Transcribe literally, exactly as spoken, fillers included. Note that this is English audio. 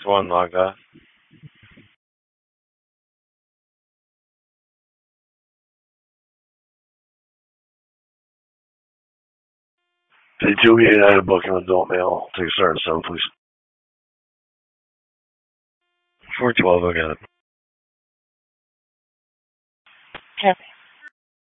one logged off. P two eight, I had a booking adult male. Take a start at seven, please. four twelve, I got it. Traffic